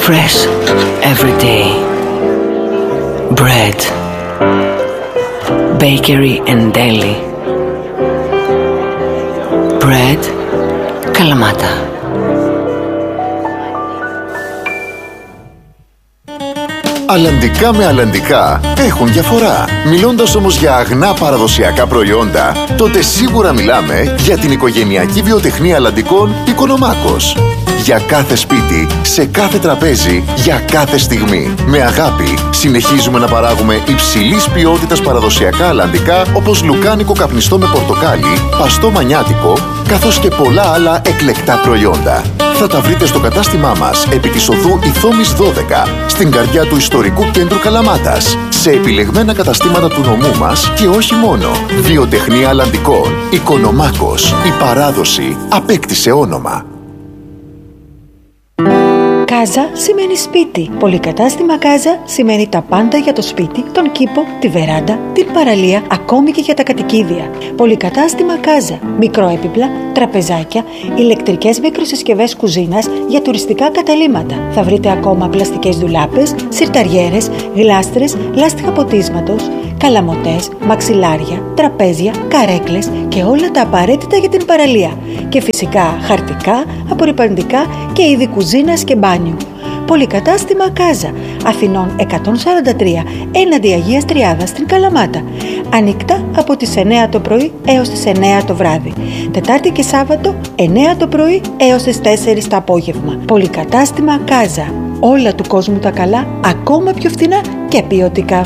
Fresh every day. Bread, bakery and deli. Bread, Kalamata. Αλλαντικά με αλλαντικά έχουν διαφορά. Μιλώντας όμως για αγνά παραδοσιακά προϊόντα, τότε σίγουρα μιλάμε για την οικογενειακή βιοτεχνία αλλαντικών Οικονομάκος. Για κάθε σπίτι, σε κάθε τραπέζι, για κάθε στιγμή. Με αγάπη συνεχίζουμε να παράγουμε υψηλής ποιότητας παραδοσιακά αλλαντικά, όπως λουκάνικο καπνιστό με πορτοκάλι, παστό μανιάτικο, καθώς και πολλά άλλα εκλεκτά προϊόντα. Θα τα βρείτε στο κατάστημά μας επί της οδού Ηθόμης 12, στην καρδιά του ιστορικού κέντρου Καλαμάτας, σε επιλεγμένα καταστήματα του νομού μας και όχι μόνο. Βιοτεχνία αλλαντικών Οικονομάκος. Η παράδοση απέκτησε όνομα. Κάζα σημαίνει σπίτι. Πολυκατάστημα Κάζα σημαίνει τα πάντα για το σπίτι, τον κήπο, τη βεράντα, την παραλία, ακόμη και για τα κατοικίδια. Πολυκατάστημα Κάζα. Μικροέπιπλα, τραπεζάκια, ηλεκτρικές μικροσυσκευές κουζίνας για τουριστικά καταλύματα. Θα βρείτε ακόμα πλαστικές ντουλάπες, σιρταριέρες, γλάστρες, λάστιχα ποτίσματος, καλαμοτές, μαξιλάρια, τραπέζια, καρέκλες και όλα τα απαραίτητα για την παραλία. Και φυσικά χαρτικά, απορρυπαντικά και είδη κουζίνας και μπάνιου. Πολυκατάστημα Κάζα, Αθηνών 143, έναντι Αγίας Τριάδας στην Καλαμάτα. Ανοιχτά από τις 9 το πρωί έως τις 9 το βράδυ. Τετάρτη και Σάββατο 9 το πρωί έως τις 4 το απόγευμα. Πολυκατάστημα Κάζα. Όλα του κόσμου τα καλά, ακόμα πιο φθηνά και ποιοτικά.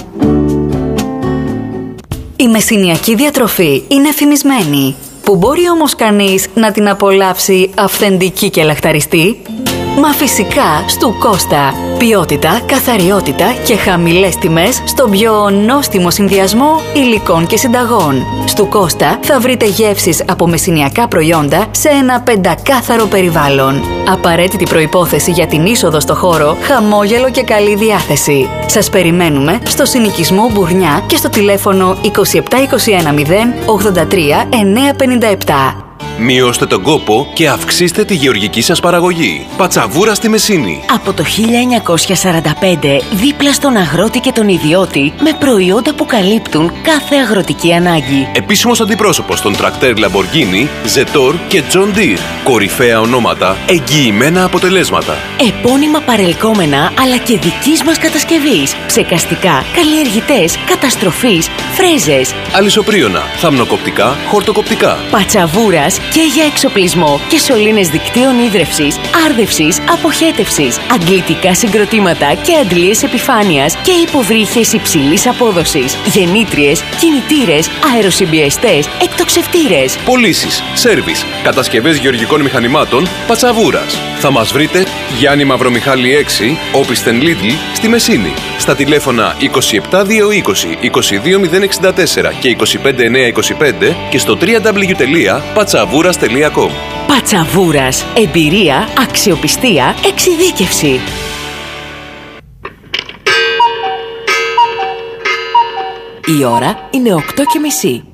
Η μεσηνιακή διατροφή είναι φημισμένη. Που μπορεί όμως κανείς να την απολαύσει αυθεντική και λαχταριστή? Μα φυσικά στου Κώστα. Ποιότητα, καθαριότητα και χαμηλές τιμές στον πιο νόστιμο συνδυασμό υλικών και συνταγών. Στου Κώστα θα βρείτε γεύσεις από μεσηνιακά προϊόντα σε ένα πεντακάθαρο περιβάλλον. Απαραίτητη προϋπόθεση για την είσοδο στο χώρο, χαμόγελο και καλή διάθεση. Σας περιμένουμε στο συνοικισμό Μπουρνιά και στο τηλέφωνο 27210 83 957. Μειώστε τον κόπο και αυξήστε τη γεωργική σας παραγωγή. Πατσαβούρα στη Μεσίνη. Από το 1945, δίπλα στον αγρότη και τον ιδιώτη, με προϊόντα που καλύπτουν κάθε αγροτική ανάγκη. Επίσημος αντιπρόσωπος των τρακτέρ Lamborghini, Zetor και John Deere. Κορυφαία ονόματα, εγγυημένα αποτελέσματα. Επώνυμα παρελκόμενα, αλλά και δικής μας κατασκευής. Ψεκαστικά, καλλιεργητές, καταστροφής, φρέζες. Αλυσοπρίωνα, θαμνοκοπτικά, χορτοκοπτικά. Πατσαβούρας και για εξοπλισμό και σωλήνες δικτύων ίδρευσης, άρδευσης, αποχέτευσης, αγγλιτικά συγκροτήματα και αντλίες επιφάνειας και υποβρύχες υψηλής απόδοσης, γεννήτριες, κινητήρες, αεροσυμπιεστές, εκτοξευτήρες. Πωλήσεις, σέρβις, κατασκευές γεωργικών μηχανημάτων, Πατσαβούρας. Θα μας βρείτε Γιάννη Μαυρομιχάλη 6, Όπισθεν Λίτλ, στη Μεσίνη. Στα τηλέφωνα 27220 22064 και 25925 και στο www.patsavouras.com. Πατσαβούρας. Εμπειρία, αξιοπιστία, εξειδίκευση. Η ώρα είναι 8:30.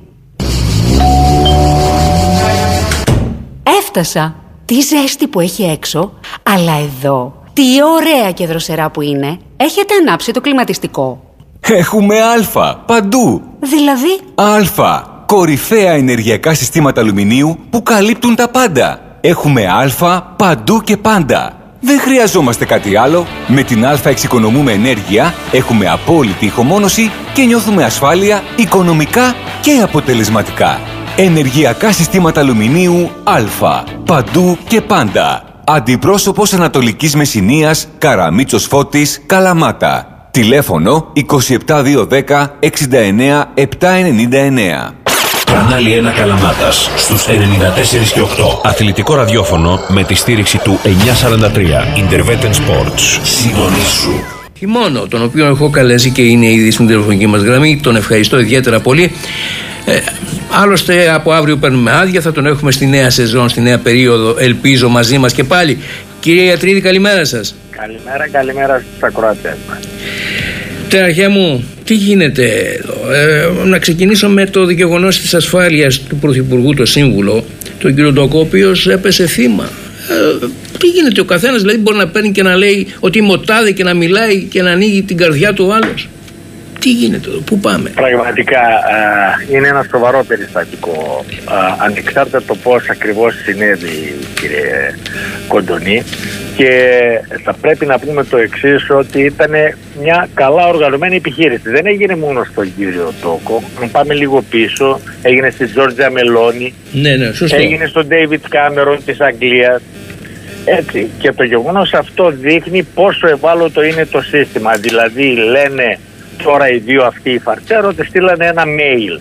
Έφτασα! Τι ζέστη που έχει έξω, αλλά εδώ τι ωραία και δροσερά που είναι. Έχετε ανάψει το κλιματιστικό? Έχουμε Α παντού. Δηλαδή? Α, κορυφαία ενεργειακά συστήματα αλουμινίου που καλύπτουν τα πάντα. Έχουμε Α παντού και πάντα. Δεν χρειαζόμαστε κάτι άλλο. Με την Α εξοικονομούμε ενέργεια, έχουμε απόλυτη ηχομόνωση και νιώθουμε ασφάλεια οικονομικά και αποτελεσματικά. Ενεργειακά συστήματα αλουμινίου Α. Παντού και πάντα. Αντιπρόσωπος Ανατολικής Μεσσηνίας, Καραμίτσος Φώτης, Καλαμάτα. Τηλέφωνο 27210 69 799. Κανάλι 1 Καλαμάτας στους 94 και 8. Αθλητικό ραδιόφωνο με τη στήριξη του 943 Intervetten Sports. Συντονίσου. Χειμώνο, τον οποίο έχω καλέσει και είναι ήδη στην τηλεφωνική μας γραμμή. Τον ευχαριστώ ιδιαίτερα πολύ. Άλλωστε από αύριο παίρνουμε άδεια, θα τον έχουμε στη νέα σεζόν, στη νέα περίοδο, ελπίζω μαζί μας και πάλι. Κύριε Ιατρίδη, καλημέρα σας. Καλημέρα στους ακροατές μας. Τεραχιά μου, τι γίνεται εδώ? Να ξεκινήσω με το γεγονός της ασφάλειας του Πρωθυπουργού, το σύμβουλο, τον κύριο Ντοκό, ο οποίος έπεσε θύμα Τι γίνεται, ο καθένας δηλαδή μπορεί να παίρνει και να λέει ότι είμαι ο τάδε και να μιλάει και να ανοίγει την καρδιά του ο άλλος? Τι γίνεται εδώ, πού πάμε? Πραγματικά είναι ένα σοβαρό περιστατικό, ανεξάρτητα το πώς ακριβώς συνέβη, κύριε Κοντονή, και θα πρέπει να πούμε το εξής, ότι ήταν μια καλά οργανωμένη επιχείρηση. Δεν έγινε μόνο στον κύριο Τόκο, αν πάμε λίγο πίσω, έγινε στη Τζόρτζια Μελόνι, ναι, σωστό. Έγινε στον Ντέιβιτ Κάμερον της Αγγλίας. Έτσι, και το γεγονός αυτό δείχνει πόσο ευάλωτο είναι το σύστημα. Δηλαδή λένε τώρα οι δύο αυτοί οι φαρτσέρο ότι στείλανε ένα mail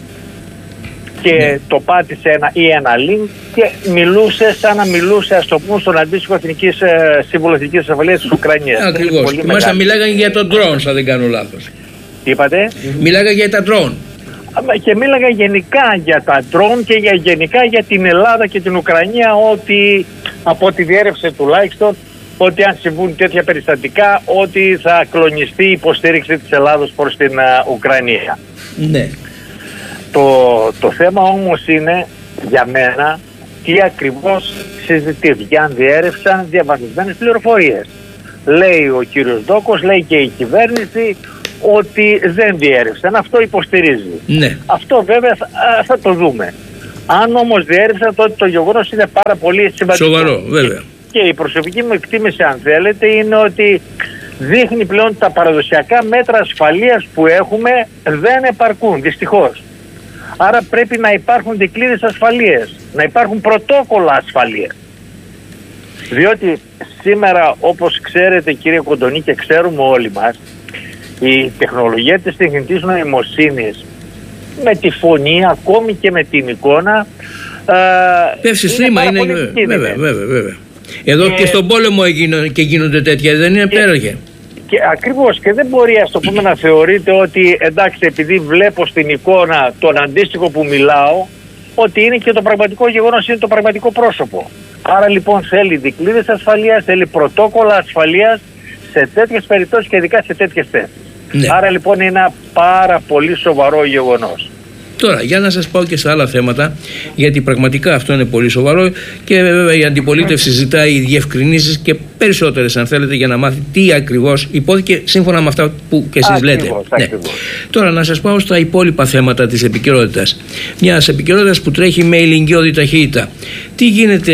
και το πάτησε ένα link και μιλούσε σαν να μιλούσε, ας το πούμε, στον αντίστοιχο Σύμβουλο Εθνικής Ασφαλείας της Ουκρανίας. Ακριβώς. Μάλιστα μιλάγανε για τον drone, αν δεν κάνω λάθος. Τι είπατε? Μιλάγανε για τα drone. Και μίλαγα γενικά για τα drone και γενικά για την Ελλάδα και την Ουκρανία, ότι από ό,τι διέρευσε τουλάχιστον, ότι αν συμβούν τέτοια περιστατικά, ότι θα κλονιστεί η υποστήριξη της Ελλάδος προς την Ουκρανία. Ναι. Το θέμα όμως είναι για μένα τι ακριβώς συζητήθηκε, αν διέρευσαν διαβαθμισμένες πληροφορίες. Λέει ο κύριος Ντόκος, λέει και η κυβέρνηση ότι δεν διέρευσαν. Αυτό υποστηρίζει. Ναι. Αυτό βέβαια θα το δούμε. Αν όμως διέρευσαν, τότε το γεγονός είναι πάρα πολύ σημαντικό. Σοβαρό, βέβαια. Και η προσωπική μου εκτίμηση, αν θέλετε, είναι ότι δείχνει πλέον τα παραδοσιακά μέτρα ασφαλείας που έχουμε δεν επαρκούν, δυστυχώς. Άρα πρέπει να υπάρχουν δικλείδες ασφαλείας, να υπάρχουν πρωτόκολλα ασφαλείας. Διότι σήμερα, όπως ξέρετε κύριε Κοντονή και ξέρουμε όλοι μας, η τεχνολογία της τεχνητής νοημοσύνης με τη φωνή, ακόμη και με την εικόνα, πέφτει στρίμμα, είναι βέβαια. Εδώ και στον πόλεμο και γίνονται τέτοια, δεν είναι πτέρυγε. Και ακριβώς, και δεν μπορεί, ας το πούμε, να θεωρείται ότι εντάξει, επειδή βλέπω στην εικόνα τον αντίστοιχο που μιλάω, ότι είναι και το πραγματικό γεγονός, είναι το πραγματικό πρόσωπο. Άρα λοιπόν θέλει δικλείδες ασφαλείας, θέλει πρωτόκολλα ασφαλείας σε τέτοιες περιπτώσεις και ειδικά σε τέτοιες θέσεις. Ναι. Άρα λοιπόν είναι ένα πάρα πολύ σοβαρό γεγονός. Τώρα, για να σας πάω και σε άλλα θέματα, γιατί πραγματικά αυτό είναι πολύ σοβαρό και βέβαια η αντιπολίτευση ζητάει διευκρινήσεις και περισσότερες, αν θέλετε, για να μάθει τι ακριβώς υπόθηκε σύμφωνα με αυτά που και εσείς λέτε. Ναι. Τώρα, να σας πάω στα υπόλοιπα θέματα της επικαιρότητας. Μιας επικαιρότητας που τρέχει με ηλικιώδη ταχύτητα. Τι γίνεται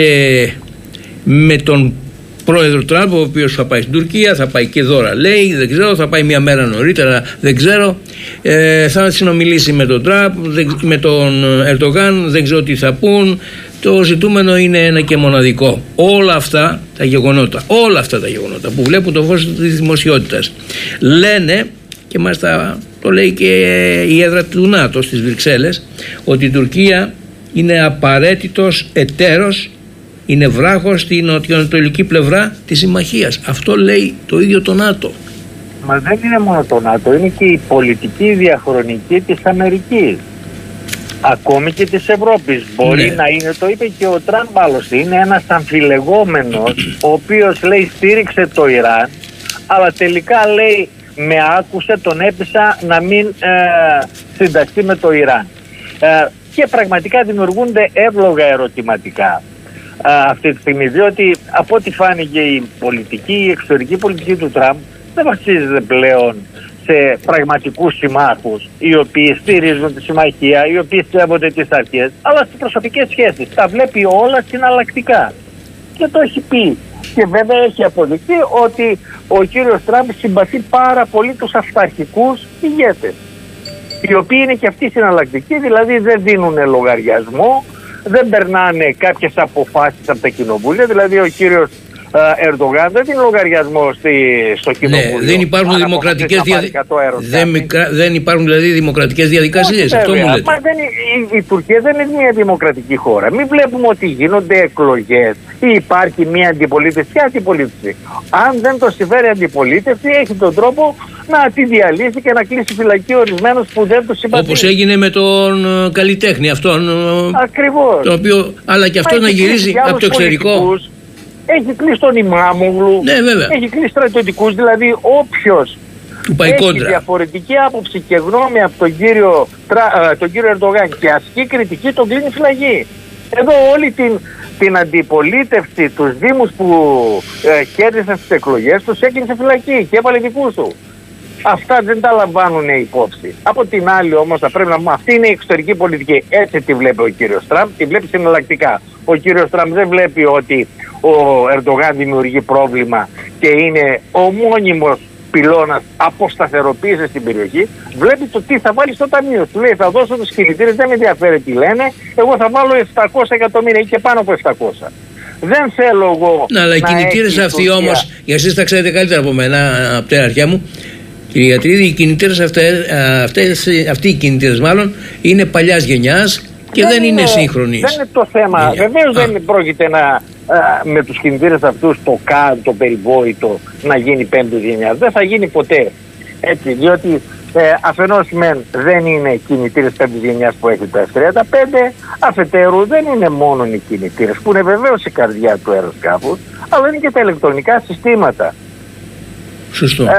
με τον πρόεδρο Τραμπ, ο οποίος θα πάει στην Τουρκία, θα πάει και δώρα λέει, δεν ξέρω, θα πάει μια μέρα νωρίτερα, δεν ξέρω, θα συνομιλήσει με τον Τραμπ, με τον Ερντογάν, δεν ξέρω τι θα πούν. Το ζητούμενο είναι ένα και μοναδικό. Όλα αυτά τα γεγονότα που βλέπουν το φως της δημοσιότητας λένε, και μάλιστα το λέει και η έδρα του ΝΑΤΟ στις Βρυξέλλες, ότι η Τουρκία είναι απαραίτητος εταίρος, είναι βράχος στην νοτιοανατολική πλευρά της συμμαχίας. Αυτό λέει το ίδιο το ΝΑΤΟ. Μα δεν είναι μόνο το ΝΑΤΟ, είναι και η πολιτική διαχρονική της Αμερικής. Ακόμη και της Ευρώπης. Μπορεί να είναι, το είπε και ο Τραμπ άλλωστε, είναι ένας αμφιλεγόμενος, ο οποίος λέει στήριξε το Ιράν, αλλά τελικά λέει με άκουσε, τον έπεισα να μην συνταχθεί με το Ιράν. Και πραγματικά δημιουργούνται εύλογα ερωτηματικά αυτή τη στιγμή, διότι από ό,τι φάνηκε η εξωτερική πολιτική του Τραμπ δεν βασίζεται πλέον σε πραγματικούς συμμάχους οι οποίοι στηρίζουν τη συμμαχία, οι οποίοι σέβονται τις αρχές, αλλά στις προσωπικές σχέσεις. Τα βλέπει όλα συναλλακτικά και το έχει πει. Και βέβαια έχει αποδειχθεί ότι ο κύριος Τραμπ συμπαθεί πάρα πολύ τους αυταρχικούς ηγέτες, οι οποίοι είναι και αυτοί συναλλακτικοί, δηλαδή δεν δίνουν λογαριασμό, δεν περνάνε κάποιες αποφάσεις από τα κοινοβούλια. Δηλαδή ο κύριος Ερντογάν δεν δίνει λογαριασμό στο κοινοβούλιο. Ναι, δεν υπάρχουν δημοκρατικές δεν υπάρχουν δηλαδή δημοκρατικές διαδικασίες. Αυτό μου λέτε. Μα η Τουρκία δεν είναι μια δημοκρατική χώρα. Μην βλέπουμε ότι γίνονται εκλογές ή υπάρχει μια αντιπολίτευση. Ποια αντιπολίτευση? Αν δεν το συμφέρει αντιπολίτευση, έχει τον τρόπο να τη διαλύσει και να κλείσει φυλακή ορισμένους που δεν το συμπαθεί. Όπως έγινε με τον καλλιτέχνη αυτόν. Ακριβώς. Το οποίο, αλλά και αυτό να γυρίζει από το εξωτερικό. Έχει κλείσει τον Ιμάμογλου, έχει κλείσει στρατιωτικούς, δηλαδή όποιος έχει διαφορετική άποψη και γνώμη από τον κύριο Ερντογάν και ασκεί κριτική, τον κλείνει φυλακή. Εδώ όλη την αντιπολίτευση, τους δήμους που κέρδισαν στις εκλογές, τους έκλεισε φυλακή και έβαλε δικούς του. Αυτά δεν τα λαμβάνουν υπόψη. Από την άλλη όμως θα πρέπει να πούμε, αυτή είναι η εξωτερική πολιτική. Έτσι τη βλέπει ο κύριος Τραμπ, τη βλέπει συναλλακτικά. Ο κύριος Τραμπ δεν βλέπει ότι ο Ερντογάν δημιουργεί πρόβλημα και είναι ο μόνιμος πυλώνας αποσταθεροποίησης στην περιοχή. Βλέπει το τι θα βάλει στο ταμείο. Του λέει θα δώσω τους κινητήρες, δεν με ενδιαφέρει τι λένε, εγώ θα βάλω 700 εκατομμύρια ή και πάνω από 700. Δεν θέλω εγώ. Να, αλλά οι κινητήρες αυτοί όμως, για εσείς τα ξέρετε καλύτερα από μένα, από την αρχαία μου, κύριε Γιατρίδη, οι κινητήρες αυτοί οι κινητήρες μάλλον είναι παλιάς γενιάς και δεν είναι σύγχρονοι. Δεν είναι το θέμα. Βεβαίως δεν πρόκειται με τους κινητήρες αυτούς το περιβόητο να γίνει πέμπτης γενιάς. Δεν θα γίνει ποτέ. Έτσι, διότι αφενός δεν είναι κινητήρες πέμπτης γενιάς που έχει το F-35, αφετέρου δεν είναι μόνο οι κινητήρες που είναι βεβαίως η καρδιά του αεροσκάφους, αλλά είναι και τα ηλεκτρονικά συστήματα. Σωστό.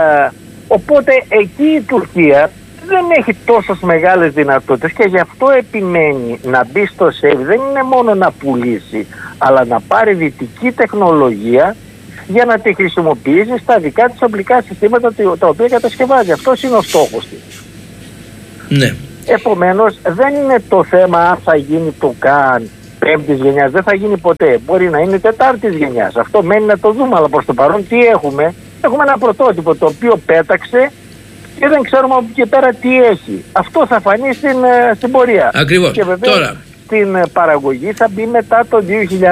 Οπότε εκεί η Τουρκία δεν έχει τόσες μεγάλες δυνατότητες και γι' αυτό επιμένει να μπει στο ΣΕΒ. Δεν είναι μόνο να πουλήσει, αλλά να πάρει δυτική τεχνολογία για να τη χρησιμοποιήσει στα δικά της οπλικά συστήματα τα οποία κατασκευάζει. Αυτός είναι ο στόχος της. Ναι. Επομένως δεν είναι το θέμα αν θα γίνει το καν πέμπτης γενιάς. Δεν θα γίνει ποτέ. Μπορεί να είναι τετάρτης γενιάς. Αυτό μένει να το δούμε. Αλλά προς το παρόν τι έχουμε? Έχουμε ένα πρωτότυπο το οποίο πέταξε και δεν ξέρουμε από εκεί πέρα τι έχει. Αυτό θα φανεί στην πορεία. Ακριβώς. Και βεβαίως τώρα στην παραγωγή θα μπει μετά το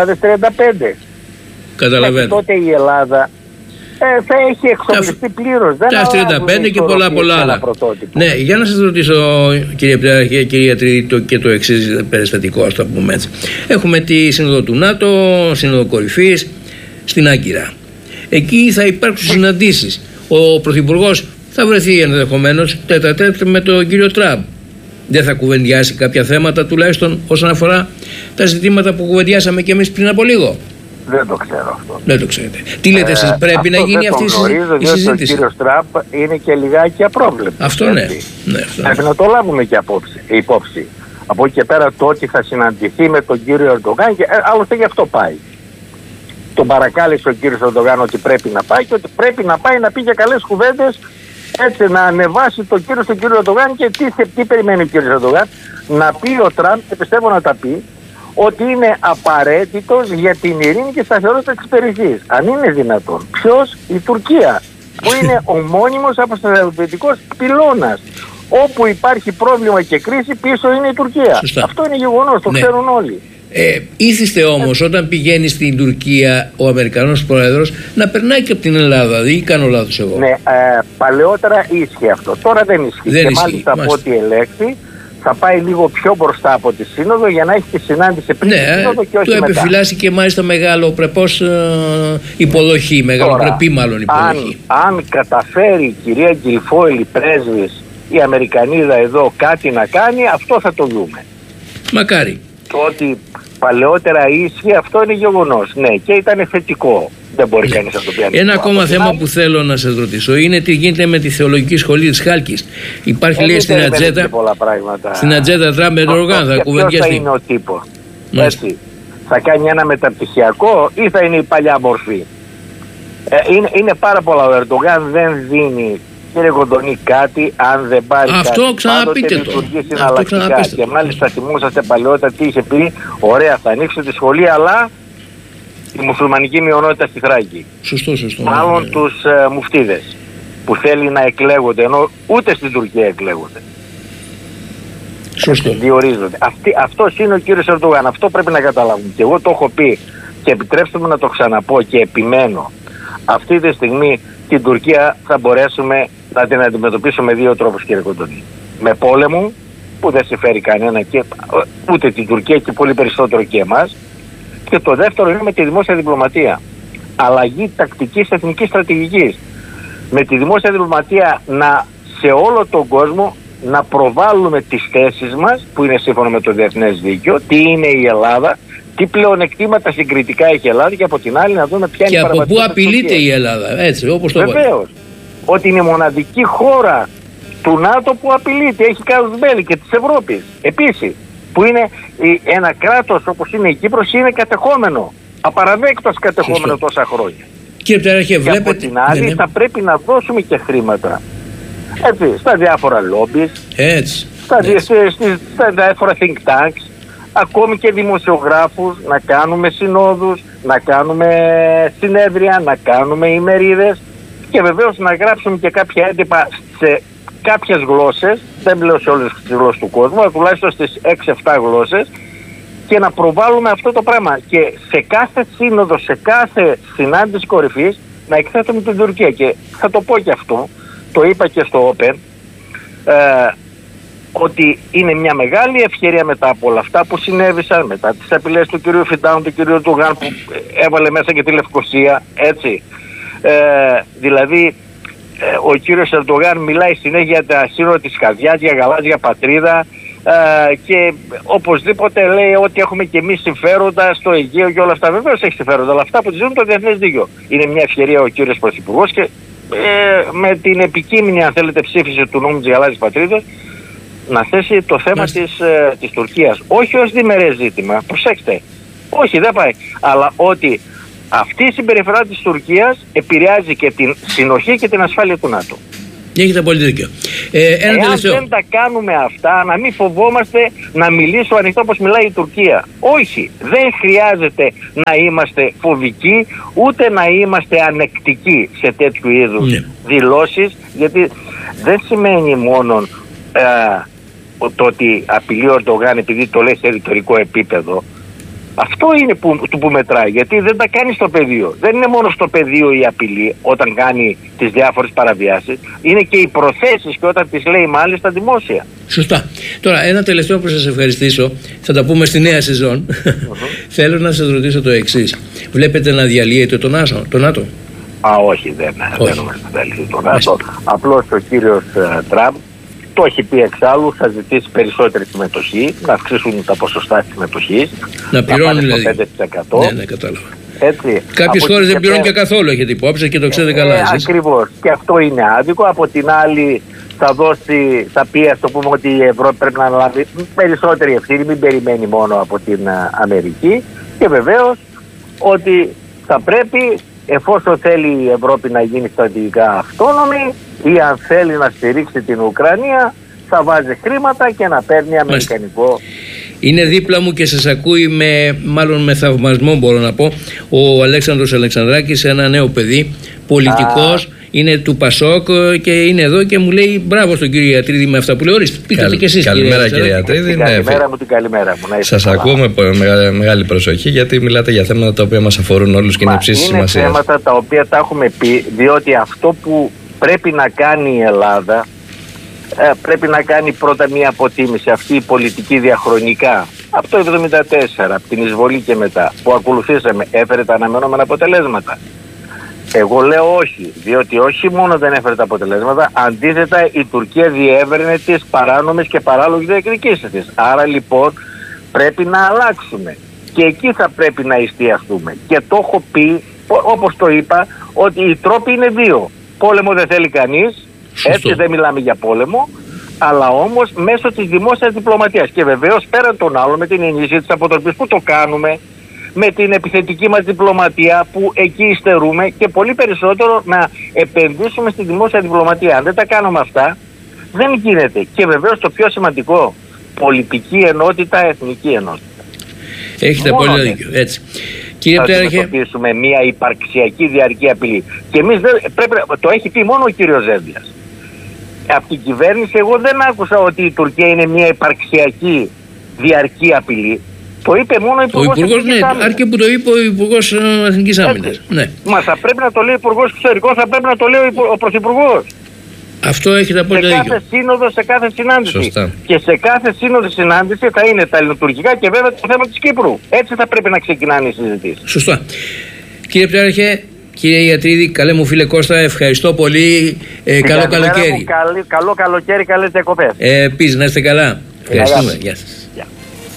2035. Καταλαβαίνω. Τότε η Ελλάδα θα έχει εξοπλιστεί πλήρως. Τα 35 και πολλά άλλα. Ναι, για να σας ρωτήσω, κύριε Πτέραρχε, κύριε Γιατρίδη, και το εξής περιστατικό, ας το πούμε έτσι. Έχουμε τη Σύνοδο του ΝΑΤΟ, Σύνοδο Κορυφής στην Άγκυρα. Εκεί θα υπάρξουν συναντήσεις. Ο Πρωθυπουργός θα βρεθεί ενδεχομένως τέτα-τέτ με τον κύριο Τραμπ. Δεν θα κουβεντιάσει κάποια θέματα, τουλάχιστον όσον αφορά τα ζητήματα που κουβεντιάσαμε και εμείς πριν από λίγο? Δεν το ξέρω αυτό. Δεν το ξέρετε. Τι λέτε εσείς, πρέπει να γίνει αυτή η συζήτηση? Ο κύριος Τραμπ είναι και λιγάκι απρόβλεπτος. Αυτό ναι. Πρέπει να το λάβουμε και υπόψη. Από εκεί και πέρα το ότι θα συναντηθεί με τον κύριο Ερντογάν, άλλωστε γι' αυτό πάει. Τον παρακάλεσε ο κύριος Ερντογάν ότι πρέπει να πάει και ότι πρέπει να πάει να πει για καλές κουβέντες, έτσι να ανεβάσει τον κύριο Ερντογάν. Και τι περιμένει ο κύριος Ερντογάν? Να πει ο Τραμπ, και πιστεύω να τα πει, ότι είναι απαραίτητος για την ειρήνη και σταθερότητα της περιοχής. Αν είναι δυνατόν. Ποιος? Η Τουρκία, που είναι ο μόνιμος αποσταθεροποιητικός πυλώνας. Όπου υπάρχει πρόβλημα και κρίση, πίσω είναι η Τουρκία. Σωστά. Αυτό είναι γεγονός, το ξέρουν όλοι. Ήθιστε όμως όταν πηγαίνει στην Τουρκία ο Αμερικανός Πρόεδρος να περνάει και από την Ελλάδα, ή κάνω λάθος εγώ? Ναι, παλαιότερα ίσχυε αυτό. Τώρα δεν ισχύει. Και μάλιστα από ό,τι ελέγχθη θα πάει λίγο πιο μπροστά από τη Σύνοδο για να έχει τη συνάντηση πριν τη Σύνοδο και όχι μετά. Του επιφυλάσσει και μάλιστα μεγάλο πρεπώς υποδοχή, μεγαλοπρεπή μάλλον υποδοχή. Αν καταφέρει η κυρία Γκυλφόιλ, η πρέσβης, η Αμερικανίδα εδώ κάτι να κάνει, αυτό θα το δούμε. Μακάρι. Το ότι παλαιότερα ίσχυε, αυτό είναι γεγονός. Ναι, και ήταν θετικό. Δεν μπορεί κανείς να το πει. Ένα ακόμα θέμα που θέλω να σας ρωτήσω είναι τι γίνεται με τη θεολογική σχολή της Χάλκης. Υπάρχει, λέει, στην ατζέντα. Στην ατζέντα Τραμπ Ερντογάν θα κουβεντιαστεί. Ποιος θα είναι ο τύπος? Έτσι. Θα κάνει ένα μεταπτυχιακό ή θα είναι η παλιά μορφή? Είναι πάρα πολλά. Ο Ερντογάν δεν δίνει, κύριε Κοντονή, κάτι αν δεν πάρει αυτό κάτι. Ξαναπείτε το. Συναλλακτικά. Και μάλιστα θυμόσαστε παλαιότερα τι είχε πει? Ωραία, θα ανοίξω τη σχολή, αλλά η μουσουλμανική μειονότητα στη Θράκη. Σωστό. Μάλλον τους μουφτίδες που θέλει να εκλέγονται, ενώ ούτε στην Τουρκία εκλέγονται. Σωστό. Διορίζονται. Αυτός είναι ο κύριος Ερντογάν. Αυτό πρέπει να καταλάβουμε. Και εγώ το έχω πει και επιτρέψτε μου να το ξαναπώ και επιμένω. Αυτή τη στιγμή την Τουρκία θα μπορέσουμε να την αντιμετωπίσουμε με δύο τρόπους, κύριε Κοντονή. Με πόλεμο, που δεν συμφέρει κανένα και ούτε την Τουρκία και πολύ περισσότερο και εμάς. Και το δεύτερο είναι με τη δημόσια διπλωματία. Αλλαγή τακτικής εθνικής στρατηγικής. Με τη δημόσια διπλωματία σε όλο τον κόσμο να προβάλλουμε τις θέσεις μας που είναι σύμφωνα με το διεθνές δίκαιο, τι είναι η Ελλάδα, τι πλεονεκτήματα συγκριτικά έχει η Ελλάδα, και από την άλλη να δούμε ποια είναι η παραβατική. Και από πού απειλείται η Ελλάδα, έτσι όπως το είπατε. Βεβαίως. Ότι είναι η μοναδική χώρα του ΝΑΤΟ που απειλείται, έχει κάρους μπέλη και της Ευρώπης επίσης. που είναι ένα κράτος όπως είναι η Κύπρος, είναι κατεχόμενο, απαραδέκτος κατεχόμενο τόσα χρόνια. Κύριε Πτέραρχε, βλέπετε... Από την άλλη θα πρέπει να δώσουμε και χρήματα, έτσι, στα διάφορα λόμπις, στα διάφορα think tanks, ακόμη και δημοσιογράφους, να κάνουμε συνόδους, να κάνουμε συνέδρια, να κάνουμε ημερίδες και βεβαίως να γράψουμε και κάποια έντυπα σε κάποιες γλώσσες, δεν λέω σε όλες τις γλώσσες του κόσμου, αλλά τουλάχιστον στις 6-7 γλώσσες, και να προβάλλουμε αυτό το πράγμα. Και σε κάθε σύνοδο, σε κάθε συνάντηση κορυφής, να εκθέτουμε την Τουρκία. Και θα το πω και αυτό, το είπα και στο Open, ότι είναι μια μεγάλη ευκαιρία μετά από όλα αυτά που συνέβησαν, μετά τις απειλές του κυρίου Φιντάουν, του κυρίου Ερντογάν που έβαλε μέσα και τη Λευκοσία, έτσι. Δηλαδή, ο κύριος Ερντογάν μιλάει συνέχεια για τα σύνορα της καρδιάς, για γαλάζια πατρίδα, και οπωσδήποτε λέει ότι έχουμε και εμείς συμφέροντα στο Αιγαίο και όλα αυτά. Βεβαίως έχει συμφέροντα, αλλά αυτά που τη ζουν το διεθνές δίκαιο. Είναι μια ευκαιρία ο κύριος Πρωθυπουργός και με την επικείμενη, αν θέλετε, ψήφιση του νόμου της γαλάζιας πατρίδας να θέσει το θέμα της Τουρκίας. Όχι ως διμερές ζήτημα, προσέξτε, όχι, δεν πάει, αλλά ότι αυτή η συμπεριφορά της Τουρκίας επηρεάζει και την συνοχή και την ασφάλεια του ΝΑΤΟ. Έχετε πολύ δίκιο. Εάν δεν τα κάνουμε αυτά, να μην φοβόμαστε να μιλήσω ανοιχτό όπως μιλάει η Τουρκία. Όχι, δεν χρειάζεται να είμαστε φοβικοί, ούτε να είμαστε ανεκτικοί σε τέτοιου είδους δηλώσεις, γιατί δεν σημαίνει μόνο το ότι απειλεί ο Ερντογάν επειδή το λέει σε ρητορικό επίπεδο. Αυτό είναι που μετράει, γιατί δεν τα κάνει στο πεδίο. Δεν είναι μόνο στο πεδίο η απειλή όταν κάνει τις διάφορες παραβιάσεις, είναι και οι προθέσεις και όταν τις λέει μάλιστα δημόσια. Σωστά. Τώρα, ένα τελευταίο που σας ευχαριστήσω, θα τα πούμε στη νέα σεζόν. Θέλω να σας ρωτήσω το εξής. Βλέπετε να διαλύεται το ΝΑΤΟ? Όχι, δεν νομίζω να διαλύεται το ΝΑΤΟ. Απλώς ο κύριος Τραμπ το έχει πει εξάλλου, θα ζητήσει περισσότερη συμμετοχή, να αυξήσουν τα ποσοστά συμμετοχής, να πληρώνουν δηλαδή 5%. Ναι, κατάλαβα. Έτσι. Κάποιες χώρες δεν πληρώνουν και καθόλου, έχετε υπόψη και το ξέρετε καλά εσείς. Ακριβώς. Και αυτό είναι άδικο. Από την άλλη θα πει, ας το πούμε, ότι η Ευρώπη πρέπει να αναλάβει περισσότερη ευθύνη, μην περιμένει μόνο από την Αμερική, και βεβαίως ότι θα πρέπει, εφόσον θέλει η Ευρώπη να γίνει στρατηγικά αυτόνομη ή αν θέλει να στηρίξει την Ουκρανία, θα βάζει χρήματα και να παίρνει αμερικανικό. Είναι δίπλα μου και σας ακούει μάλλον με θαυμασμό, μπορώ να πω, ο Αλέξανδρος Αλεξανδράκης, ένα νέο παιδί, πολιτικός, είναι του Πασόκ και είναι εδώ και μου λέει μπράβο στον κύριο Ιατρίδη με αυτά που λέει. Ορίστε, πείτε και εσείς. Καλημέρα κύριε Ιατρίδη. Καλημέρα μου. Σας ακούω με μεγάλη προσοχή, γιατί μιλάτε για θέματα τα οποία μας αφορούν όλους και είναι υψής σημασίας. Είναι θέματα τα οποία τα έχουμε πει, διότι αυτό που πρέπει να κάνει η Ελλάδα, πρέπει να κάνει πρώτα μια αποτίμηση, αυτή η πολιτική διαχρονικά από το 1974, από την εισβολή και μετά που ακολουθήσαμε, έφερε τα αναμενόμενα αποτελέσματα? Εγώ λέω όχι, διότι όχι μόνο δεν έφερε τα αποτελέσματα, αντίθετα η Τουρκία διέβραινε τις παράνομες και παράλογες διεκδικήσεις της. Άρα λοιπόν πρέπει να αλλάξουμε και εκεί θα πρέπει να εστιαστούμε. Και το έχω πει, όπως το είπα, ότι οι τρόποι είναι δύο. Πόλεμο δεν θέλει κανείς, έτσι δεν μιλάμε για πόλεμο, αλλά όμως μέσω της δημόσιας διπλωματίας. Και βεβαίως πέραν των άλλων, με την ενίσχυση της αποτροπής που το κάνουμε, με την επιθετική μας διπλωματία που εκεί υστερούμε, και πολύ περισσότερο να επενδύσουμε στη δημόσια διπλωματία. Αν δεν τα κάνουμε αυτά, δεν γίνεται. Και βεβαίως το πιο σημαντικό, πολιτική ενότητα, εθνική ενότητα. Έχετε πολύ δίκιο. Έτσι. Κύριε Πτέραρχε, θα αντιμετωπίσουμε μια υπαρξιακή διαρκή απειλή. Και εμείς το έχει πει μόνο ο κύριος Ζέρμπιας. Από την κυβέρνηση εγώ δεν άκουσα ότι η Τουρκία είναι μια υπαρξιακή διαρκή απειλή. Το είπε μόνο ο Υπουργός Εθνικής Άμυνας. Αρκεί που το είπε ο Υπουργός Εθνικής Άμυνας. Ναι. Μα θα πρέπει να το λέει ο Υπουργός Εξωτερικών, θα πρέπει να το λέει ο Πρωθυπουργός. Αυτό έχετε απόλυτα δίκιο. Σε κάθε σύνοδο, σε κάθε συνάντηση. Σωστά. Και σε κάθε σύνοδο συνάντηση θα είναι τα ελληνοτουρκικά και βέβαια το θέμα της Κύπρου. Έτσι θα πρέπει να ξεκινάνε οι συζητήσεις. Σωστά. Κύριε Πτέραρχε, κύριε Ιατρίδη, καλέ μου φίλε Κώστα, ευχαριστώ πολύ. Καλό καλοκαίρι. Καλό καλοκαίρι, καλές διακοπές. Επίσης, να είστε καλά. Ευχαριστούμε. Γεια σας.